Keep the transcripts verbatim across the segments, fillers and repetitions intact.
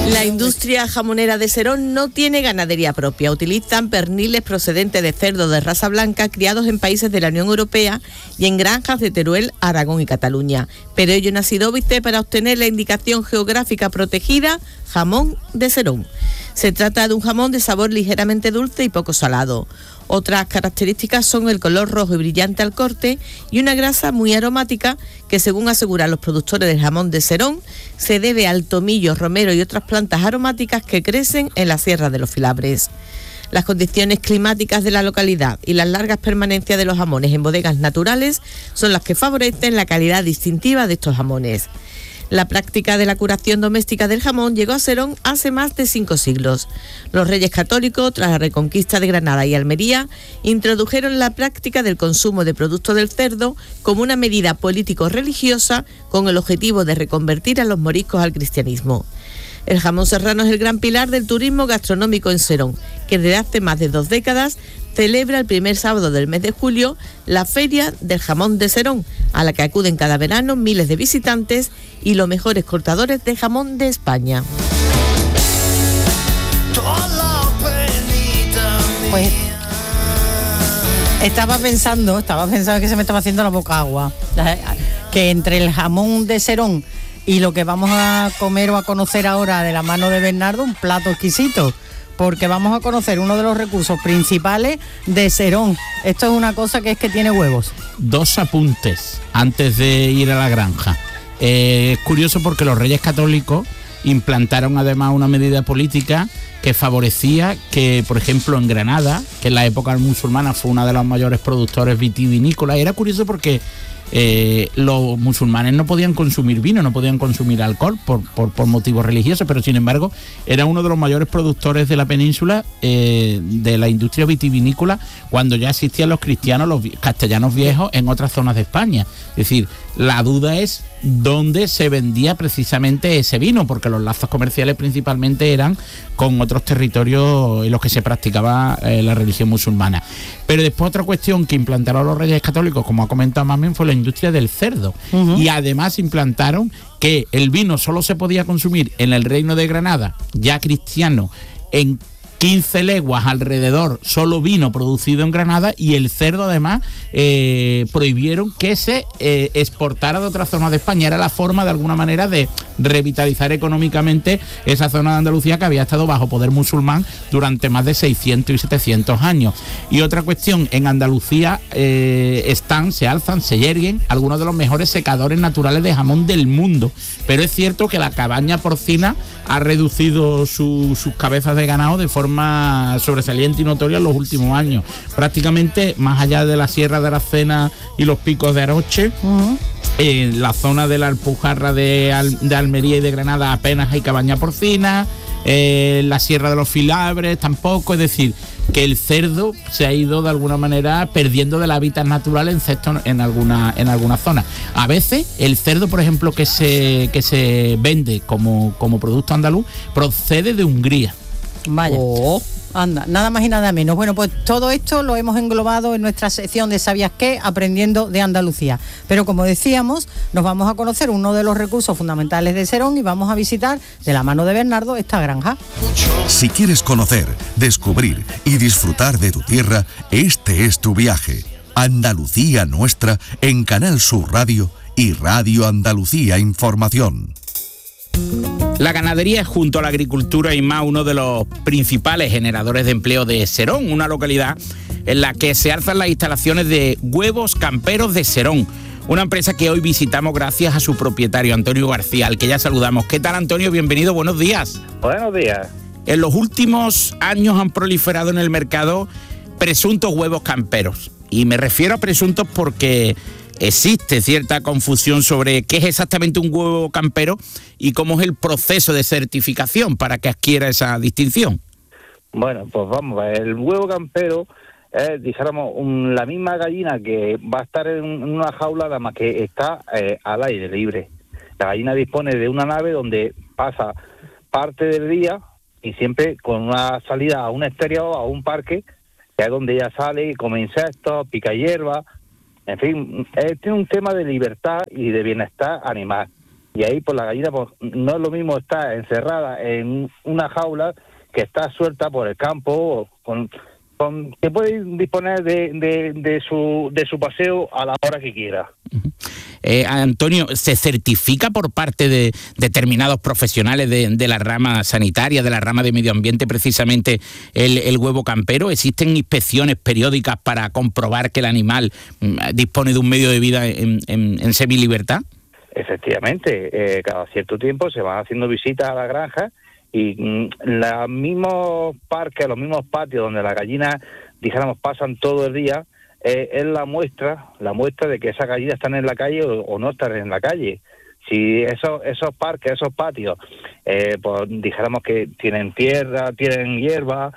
La industria jamonera de Serón no tiene ganadería propia. Utilizan perniles procedentes de cerdo de raza blanca criados en países de la Unión Europea y en granjas de Teruel, Aragón y Cataluña. Pero ello no ha sido óbice para obtener la indicación geográfica protegida jamón de Serón. Se trata de un jamón de sabor ligeramente dulce y poco salado. Otras características son el color rojo y brillante al corte y una grasa muy aromática que, según aseguran los productores del jamón de Serón, se debe al tomillo, romero y otras plantas aromáticas que crecen en la Sierra de los Filabres. Las condiciones climáticas de la localidad y las largas permanencias de los jamones en bodegas naturales son las que favorecen la calidad distintiva de estos jamones. La práctica de la curación doméstica del jamón llegó a Serón hace más de cinco siglos. Los reyes católicos, tras la reconquista de Granada y Almería, introdujeron la práctica del consumo de productos del cerdo como una medida político-religiosa con el objetivo de reconvertir a los moriscos al cristianismo. El jamón serrano es el gran pilar del turismo gastronómico en Serón, que desde hace más de dos décadas celebra el primer sábado del mes de julio la Feria del Jamón de Serón, a la que acuden cada verano miles de visitantes y los mejores cortadores de jamón de España. Pues estaba pensando, estaba pensando que se me estaba haciendo la boca agua, que entre el jamón de Serón y lo que vamos a comer o a conocer ahora de la mano de Bernardo, un plato exquisito, porque vamos a conocer uno de los recursos principales de Serón. Esto es una cosa que es que tiene huevos. Dos apuntes antes de ir a la granja. Eh, es curioso porque los reyes católicos implantaron además una medida política que favorecía que, por ejemplo, en Granada, que en la época musulmana fue una de los mayores productores vitivinícolas, era curioso porque Eh, los musulmanes no podían consumir vino, no podían consumir alcohol por, por, por motivos religiosos, pero sin embargo era uno de los mayores productores de la península, eh, de la industria vitivinícola, cuando ya existían los cristianos, los castellanos viejos en otras zonas de España. Es decir, la duda es dónde se vendía precisamente ese vino, porque los lazos comerciales principalmente eran con otros territorios en los que se practicaba eh, la religión musulmana. Pero después otra cuestión que implantaron los reyes católicos, como ha comentado Mamen, fue la industria del cerdo. Uh-huh. Y además implantaron que el vino solo se podía consumir en el Reino de Granada, ya cristiano, en quince leguas alrededor, solo vino producido en Granada, y el cerdo además eh, prohibieron que se eh, exportara de otras zonas de España. Era la forma de alguna manera de revitalizar económicamente esa zona de Andalucía que había estado bajo poder musulmán durante más de seiscientos y setecientos años. Y otra cuestión, en Andalucía eh, están, se alzan, se yerguen algunos de los mejores secadores naturales de jamón del mundo, pero es cierto que la cabaña porcina ha reducido su, sus cabezas de ganado de forma más sobresaliente y notoria en los últimos años. Prácticamente, más allá de la Sierra de Aracena y los Picos de Aroche, uh-huh, en la zona de la Alpujarra de, Al, de Almería y de Granada apenas hay cabaña porcina, eh, la Sierra de los Filabres tampoco. Es decir, que el cerdo se ha ido de alguna manera perdiendo del hábitat natural en cesto en alguna en algunas zonas. A veces el cerdo, por ejemplo, que se que se vende como, como producto andaluz, procede de Hungría. Vaya, oh. Anda, nada más y nada menos. Bueno, pues todo esto lo hemos englobado en nuestra sección de ¿Sabías qué? Aprendiendo de Andalucía. Pero como decíamos, nos vamos a conocer uno de los recursos fundamentales de Serón y vamos a visitar de la mano de Bernardo esta granja. Si quieres conocer, descubrir y disfrutar de tu tierra, este es tu viaje. Andalucía Nuestra en Canal Sur Radio y Radio Andalucía Información. La ganadería es, junto a la agricultura y más, uno de los principales generadores de empleo de Serón, una localidad en la que se alzan las instalaciones de Huevos Camperos de Serón, una empresa que hoy visitamos gracias a su propietario, Antonio García, al que ya saludamos. ¿Qué tal, Antonio? Bienvenido, buenos días. Buenos días. En los últimos años han proliferado en el mercado presuntos huevos camperos, y me refiero a presuntos porque existe cierta confusión sobre qué es exactamente un huevo campero y cómo es el proceso de certificación para que adquiera esa distinción. Bueno, pues vamos, el huevo campero es, dijéramos, un, la misma gallina que va a estar en una jaula, nada más que está eh, al aire libre. La gallina dispone de una nave donde pasa parte del día y siempre con una salida a un exterior, a un parque, que es donde ella sale y come insectos, pica hierba. En fin, eh, tiene un tema de libertad y de bienestar animal. Y ahí pues la gallina pues no es lo mismo estar encerrada en una jaula que está suelta por el campo, con, con que puede disponer de, de, de su de su paseo a la hora que quiera. Eh, Antonio, ¿se certifica por parte de determinados profesionales de, de la rama sanitaria, de la rama de medio ambiente, precisamente el, el huevo campero? ¿Existen inspecciones periódicas para comprobar que el animal mm, dispone de un medio de vida en, en, en semilibertad? Efectivamente, eh, cada cierto tiempo se van haciendo visitas a la granja y mmm, los mismos parques, los mismos patios donde las gallinas, dijéramos, pasan todo el día, eh, es la muestra, la muestra de que esas gallinas están en la calle o, o no están en la calle. Si esos esos parques, esos patios, eh, pues dijéramos que tienen tierra, tienen hierba,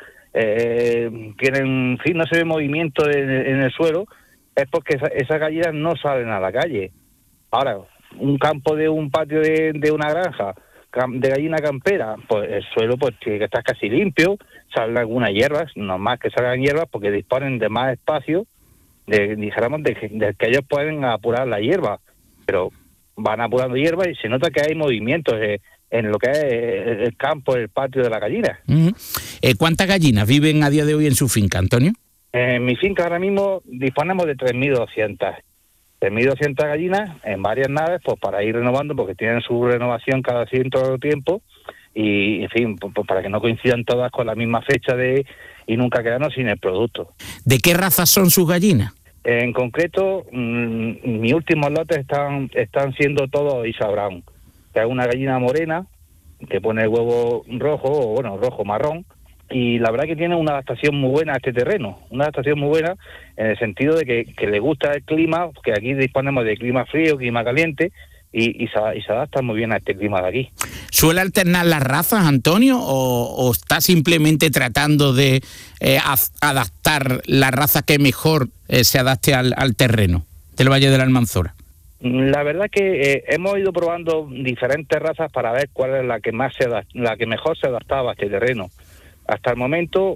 eh, tienen, en fin, no se ve movimiento en, en el suelo, es porque esa, esas gallinas no salen a la calle. Ahora, un campo de un patio de, de una granja de gallina campera, pues el suelo pues tiene que estar casi limpio, salen algunas hierbas, no más que salgan hierbas porque disponen de más espacio, de, dijéramos, de, de que ellos pueden apurar la hierba, pero van apurando hierba y se nota que hay movimientos eh, en lo que es el campo, el patio de la gallina. Uh-huh. eh, ¿Cuántas gallinas viven a día de hoy en su finca, Antonio? En mi finca ahora mismo disponemos de tres mil doscientas. tres mil doscientas gallinas en varias naves, pues para ir renovando, porque tienen su renovación cada cierto tiempo, y en fin, pues, pues para que no coincidan todas con la misma fecha de y nunca quedarnos sin el producto. ¿De qué raza son sus gallinas? En concreto, mmm, mis últimos lotes están están siendo todos Isa Brown, que es una gallina morena que pone el huevo rojo, o bueno, rojo marrón, y la verdad que tiene una adaptación muy buena a este terreno, una adaptación muy buena en el sentido de que, que le gusta el clima, que aquí disponemos de clima frío, clima caliente, y, y, se, y se adapta muy bien a este clima de aquí. ¿Suele alternar las razas, Antonio, o, o está simplemente tratando de eh, adaptar la raza que mejor eh, se adapte al, al terreno del Valle de la Almanzora? La verdad que eh, hemos ido probando diferentes razas para ver cuál es la que más se adapta, la que mejor se adaptaba a este terreno. Hasta el momento,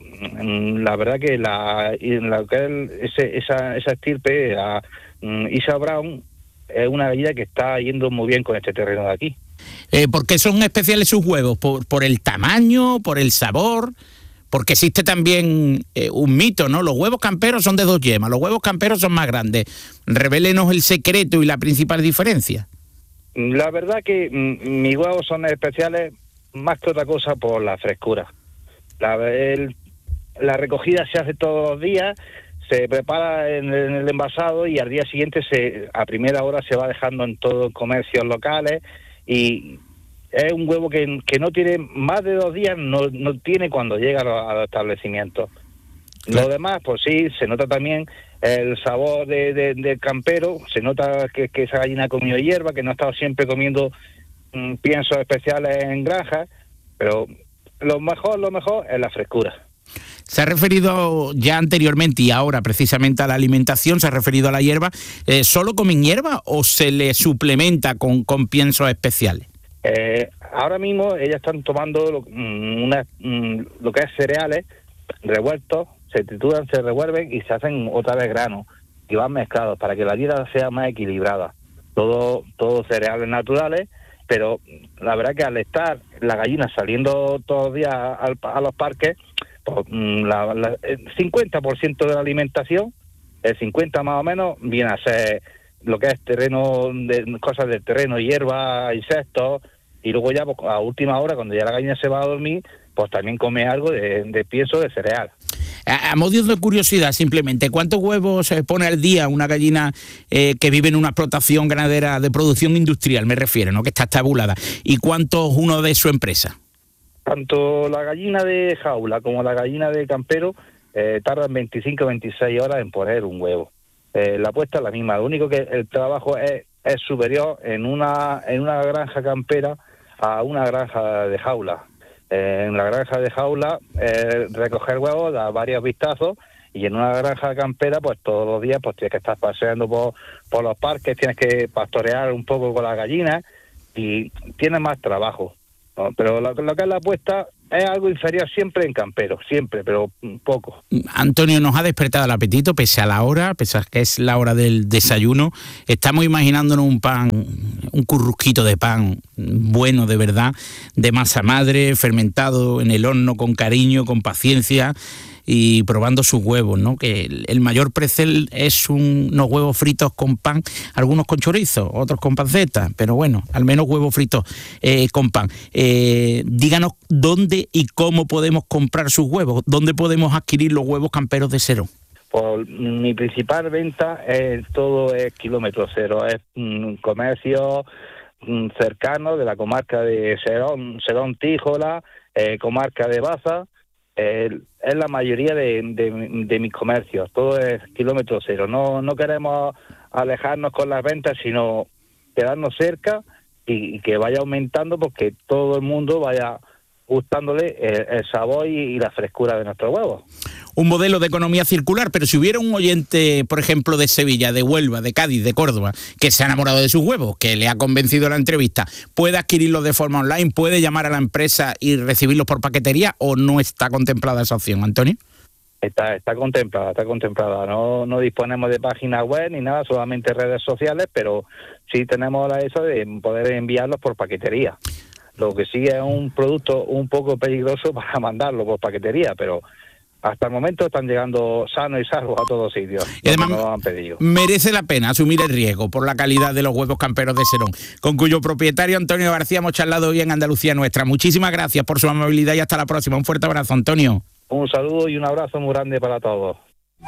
la verdad que la, la que ese, esa, esa estirpe, la um, Isa Brown, es una gallina que está yendo muy bien con este terreno de aquí. Eh, ¿Por qué son especiales sus huevos? ¿Por, por el tamaño, por el sabor? Porque existe también eh, un mito, ¿no? Los huevos camperos son de dos yemas, los huevos camperos son más grandes. Revélenos el secreto y la principal diferencia. La verdad que mm, mis huevos son especiales más que otra cosa por la frescura. La, el, la recogida se hace todos los días, se prepara en, en el envasado y al día siguiente se a primera hora se va dejando en todos los comercios locales y es un huevo que, que no tiene más de dos días, no, no tiene cuando llega a los, a los establecimientos. Lo demás, pues sí, se nota también el sabor de, de, del campero, se nota que, que esa gallina ha comido hierba, que no ha estado siempre comiendo mmm, piensos especiales en granjas, pero lo mejor, lo mejor es la frescura. Se ha referido ya anteriormente y ahora precisamente a la alimentación, se ha referido a la hierba. Eh, ¿Solo comen hierba o se le suplementa con, con piensos especiales? Eh, ahora mismo ellas están tomando lo, una, lo que es cereales revueltos, se trituran, se revuelven y se hacen otra vez granos y van mezclados para que la dieta sea más equilibrada. Todo, todo cereales naturales, pero la verdad que al estar la gallina saliendo todos los días al, a los parques, pues, la, la, el cincuenta por ciento de la alimentación, el cincuenta por ciento más o menos, viene a ser lo que es terreno, de, cosas del terreno, hierba, insectos, y luego ya pues, a última hora, cuando ya la gallina se va a dormir, pues también come algo de, de pienso de cereal. A, a modo de curiosidad, simplemente, ¿cuántos huevos se pone al día una gallina eh, que vive en una explotación ganadera de producción industrial, me refiero, ¿no? Que está tabulada? ¿Y cuántos uno de su empresa? Tanto la gallina de jaula como la gallina de campero eh, tardan veinticinco a veintiséis horas en poner un huevo. Eh, la puesta es la misma, lo único que el trabajo es, es superior en una, en una granja campera a una granja de jaula. Eh, en la granja de jaula, eh, recoger huevos, da varios vistazos, y en una granja campera, pues todos los días pues tienes que estar paseando por, por los parques, tienes que pastorear un poco con las gallinas y tienes más trabajo, ¿no? Pero lo, lo que es la puesta es algo inferior siempre en campero, siempre, pero poco. Antonio, nos ha despertado el apetito, pese a la hora, pese a que es la hora del desayuno. Estamos imaginándonos un pan, un currusquito de pan bueno de verdad, de masa madre, fermentado en el horno con cariño, con paciencia, y probando sus huevos, ¿no? Que el, el mayor precel es un, unos huevos fritos con pan, algunos con chorizo, otros con panceta, pero bueno, al menos huevos fritos eh, con pan. Eh, díganos dónde y cómo podemos comprar sus huevos, dónde podemos adquirir los huevos camperos de Serón. Pues mi principal venta es todo es kilómetro cero, es un comercio mm, cercano de la comarca de Serón, Serón Tíjola, eh, comarca de Baza. Eh, es la mayoría de, de, de mis comercios, todo es kilómetro cero. No, no queremos alejarnos con las ventas, sino quedarnos cerca y, y que vaya aumentando, porque todo el mundo vaya gustándole el, el sabor y, y la frescura de nuestros huevos. Un modelo de economía circular, pero si hubiera un oyente, por ejemplo, de Sevilla, de Huelva, de Cádiz, de Córdoba, que se ha enamorado de sus huevos, que le ha convencido la entrevista, ¿puede adquirirlos de forma online? ¿Puede llamar a la empresa y recibirlos por paquetería o no está contemplada esa opción, Antonio? Está, está contemplada, está contemplada. No, no disponemos de página web ni nada, solamente redes sociales, pero sí tenemos la eso de poder enviarlos por paquetería. Lo que sí es un producto un poco peligroso para mandarlo por paquetería, pero hasta el momento están llegando sanos y salvos a todos sitios. Y además nos han pedido. Merece la pena asumir el riesgo por la calidad de los huevos camperos de Serón, con cuyo propietario Antonio García hemos charlado hoy en Andalucía Nuestra. Muchísimas gracias por su amabilidad y hasta la próxima. Un fuerte abrazo, Antonio. Un saludo y un abrazo muy grande para todos.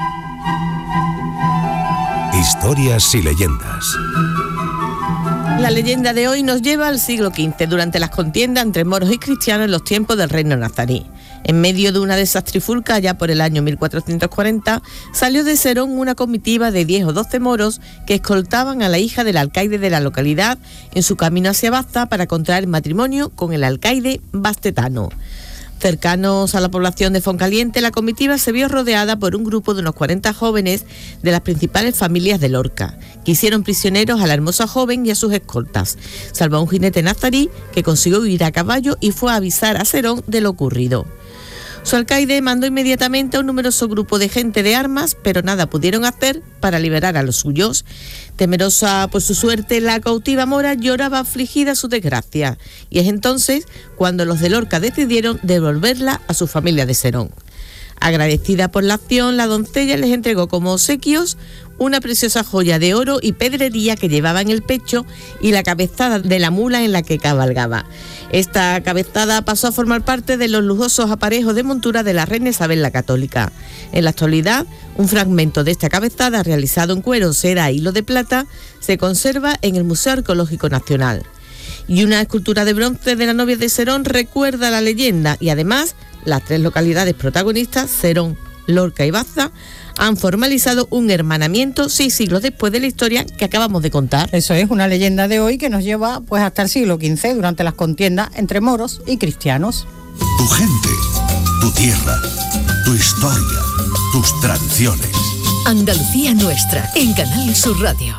Historias y leyendas. La leyenda de hoy nos lleva al siglo quince, durante las contiendas entre moros y cristianos en los tiempos del reino nazarí. En medio de una de esas trifulcas, ya por el año mil cuatrocientos cuarenta, salió de Serón una comitiva de diez o doce moros que escoltaban a la hija del alcaide de la localidad en su camino hacia Baza para contraer matrimonio con el alcaide bastetano. Cercanos a la población de Foncaliente, la comitiva se vio rodeada por un grupo de unos cuarenta jóvenes de las principales familias de Lorca, que hicieron prisioneros a la hermosa joven y a sus escoltas, salvo a un jinete nazarí que consiguió huir a caballo y fue a avisar a Serón de lo ocurrido. Su alcaide mandó inmediatamente a un numeroso grupo de gente de armas, pero nada pudieron hacer para liberar a los suyos. Temerosa por su suerte, la cautiva mora lloraba afligida su desgracia, y es entonces cuando los de Lorca decidieron devolverla a su familia de Serón. Agradecida por la acción, la doncella les entregó como obsequios una preciosa joya de oro y pedrería que llevaba en el pecho y la cabezada de la mula en la que cabalgaba. Esta cabezada pasó a formar parte de los lujosos aparejos de montura de la reina Isabel la Católica. En la actualidad, un fragmento de esta cabezada, realizado en cuero, seda e hilo de plata, se conserva en el Museo Arqueológico Nacional. Y una escultura de bronce de la novia de Serón recuerda la leyenda, y además las tres localidades protagonistas, Serón, Lorca y Baza, han formalizado un hermanamiento seis siglos después de la historia que acabamos de contar. Eso es una leyenda de hoy que nos lleva pues hasta el siglo quince, durante las contiendas entre moros y cristianos. Tu gente, tu tierra, tu historia, tus tradiciones. Andalucía Nuestra, en Canal Sur Radio.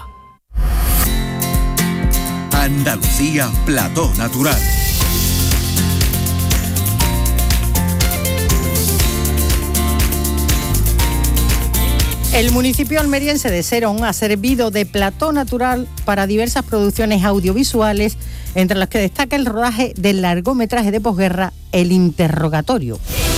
Andalucía Plató Natural. El municipio almeriense de Serón ha servido de plató natural para diversas producciones audiovisuales, entre las que destaca el rodaje del largometraje de posguerra El Interrogatorio.